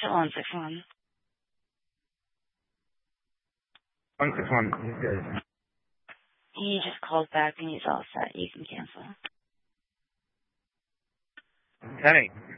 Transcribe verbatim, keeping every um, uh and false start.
to one six one. one six one, he's good. He just called back and he's all set. You can cancel. Kenny.